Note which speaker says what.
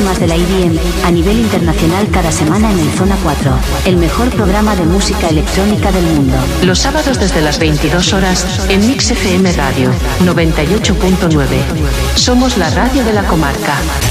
Speaker 1: temas de la EDM a nivel internacional cada semana en el Zona 4, el mejor programa de música electrónica del mundo.
Speaker 2: Los sábados desde las 22 horas en Mix FM Radio 98.9. Somos la radio de la comarca.